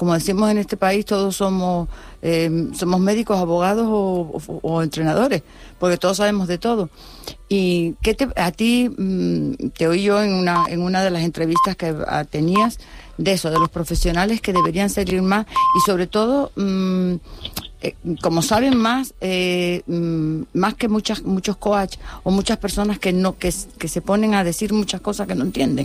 como decimos en este país, todos somos médicos, abogados o entrenadores, porque todos sabemos de todo. Y a ti te oí yo en una de las entrevistas que tenías de eso, de los profesionales que deberían salir más y sobre todo, como saben más que muchos coaches o muchas personas que se ponen a decir muchas cosas que no entienden.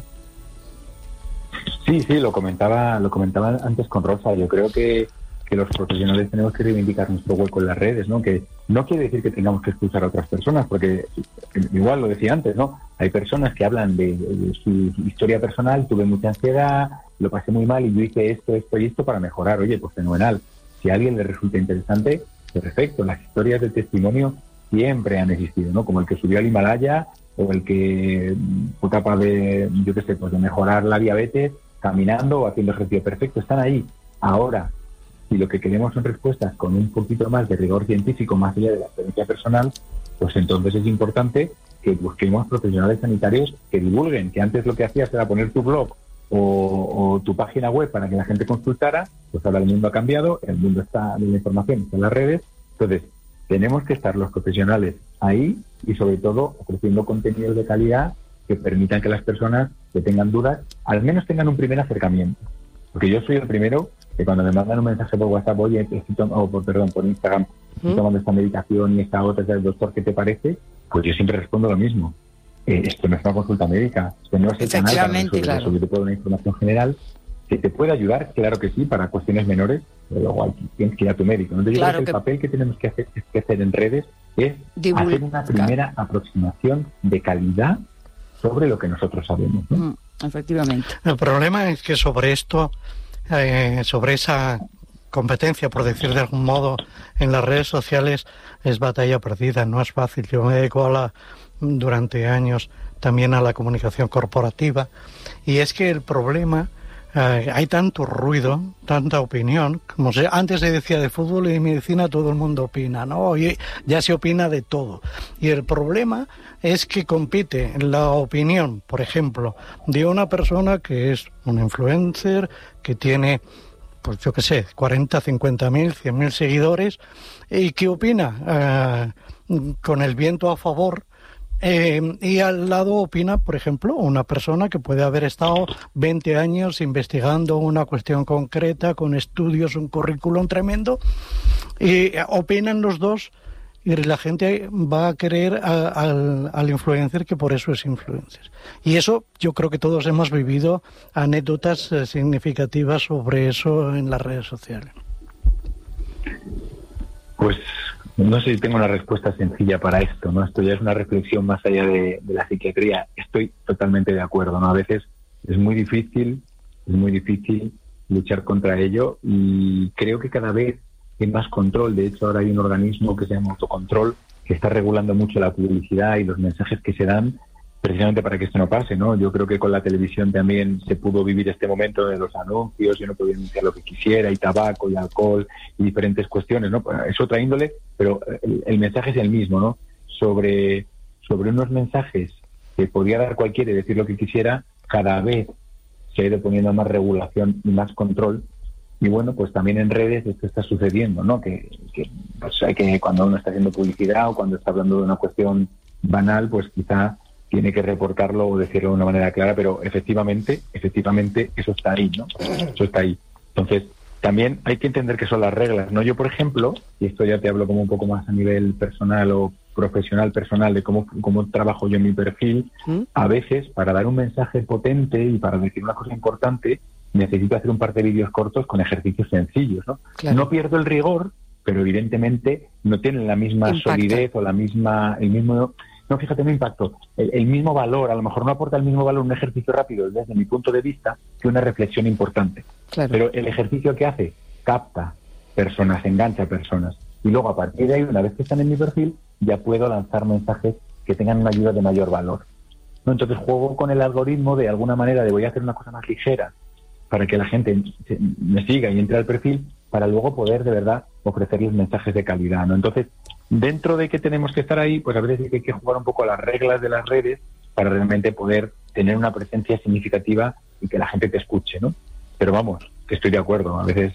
Sí, lo comentaba antes con Rosa. Yo creo que los profesionales tenemos que reivindicar nuestro hueco en las redes, ¿no? Que no quiere decir que tengamos que expulsar a otras personas, porque igual lo decía antes, ¿no? Hay personas que hablan de su historia personal, tuve mucha ansiedad, lo pasé muy mal y yo hice esto y esto para mejorar. Oye, pues fenomenal. Si a alguien le resulta interesante, perfecto. Las historias de testimonio siempre han existido, ¿no? Como el que subió al Himalaya o el que fue capaz de, pues de mejorar la diabetes caminando o haciendo ejercicio. Perfecto, están ahí. Ahora, si lo que queremos son respuestas con un poquito más de rigor científico, más allá de la experiencia personal, pues entonces es importante que busquemos profesionales sanitarios que divulguen, que antes lo que hacías era poner tu blog o tu página web para que la gente consultara, pues ahora el mundo ha cambiado, el mundo está de la información, está en las redes. Entonces, tenemos que estar los profesionales ahí y sobre todo ofreciendo contenidos de calidad que permitan que las personas que tengan dudas, al menos tengan un primer acercamiento. Porque yo soy el primero que cuando me mandan un mensaje por WhatsApp, oye, por Instagram, estoy tomando esta medicación y esta otra, el doctor, ¿qué te parece? Pues yo siempre respondo lo mismo. Esto no es una consulta médica, esto no es el canal para resolver eso. Yo te puedo dar una información general que te puede ayudar, claro que sí, para cuestiones menores, pero luego tienes que ir a tu médico. ¿No? Yo creo que el papel que tenemos que hacer en redes es hacer una primera aproximación de calidad sobre lo que nosotros sabemos, ¿no? Efectivamente. El problema es que sobre esto, sobre esa competencia, por decir de algún modo, en las redes sociales es batalla perdida, no es fácil. Yo me dedico durante años también a la comunicación corporativa y es que el problema, hay tanto ruido, tanta opinión, como antes se decía de fútbol y de medicina todo el mundo opina, ¿no? Hoy ya se opina de todo. Y el problema es que compite la opinión, por ejemplo, de una persona que es un influencer, que tiene, pues yo qué sé, 40, 50.000, 100.000 seguidores, y que opina con el viento a favor. Y al lado opina, por ejemplo, una persona que puede haber estado 20 años investigando una cuestión concreta, con estudios, un currículum tremendo, y opinan los dos, y la gente va a querer al influencer que por eso es influencer. Y eso, yo creo que todos hemos vivido anécdotas significativas sobre eso en las redes sociales. Pues no sé si tengo una respuesta sencilla para esto, ¿no? Esto ya es una reflexión más allá de la psiquiatría. Estoy totalmente de acuerdo, ¿no? A veces es muy difícil luchar contra ello y creo que cada vez hay más control. De hecho, ahora hay un organismo que se llama Autocontrol que está regulando mucho la publicidad y los mensajes que se dan precisamente para que esto no pase, ¿no? Yo creo que con la televisión también se pudo vivir este momento de los anuncios, yo no podía anunciar lo que quisiera, y tabaco, y alcohol, y diferentes cuestiones, ¿no? Es otra índole, pero el mensaje es el mismo, ¿no? Sobre unos mensajes que podía dar cualquiera y decir lo que quisiera, cada vez se ha ido poniendo más regulación y más control, y bueno, pues también en redes esto está sucediendo, ¿no? Que pues hay que, cuando uno está haciendo publicidad o cuando está hablando de una cuestión banal, pues quizá tiene que reportarlo o decirlo de una manera clara, pero efectivamente eso está ahí, ¿no? Eso está ahí. Entonces, también hay que entender qué son las reglas, ¿no? Yo, por ejemplo, y esto ya te hablo como un poco más a nivel personal o profesional de cómo trabajo yo en mi perfil, a veces, para dar un mensaje potente y para decir una cosa importante, necesito hacer un par de vídeos cortos con ejercicios sencillos, ¿no? Claro. No pierdo el rigor, pero evidentemente no tienen la misma solidez o el mismo... No, fíjate, no impacto. El mismo valor, a lo mejor no aporta el mismo valor un ejercicio rápido desde mi punto de vista que una reflexión importante. Claro. Pero el ejercicio que hace capta personas, engancha a personas. Y luego, a partir de ahí, una vez que están en mi perfil, ya puedo lanzar mensajes que tengan una ayuda de mayor valor, ¿no? Entonces juego con el algoritmo de alguna manera de voy a hacer una cosa más ligera para que la gente me siga y entre al perfil para luego poder de verdad ofrecerles mensajes de calidad, ¿no? Entonces, dentro de que tenemos que estar ahí, pues a veces hay que jugar un poco a las reglas de las redes para realmente poder tener una presencia significativa y que la gente te escuche, ¿no? Pero vamos, estoy de acuerdo. A veces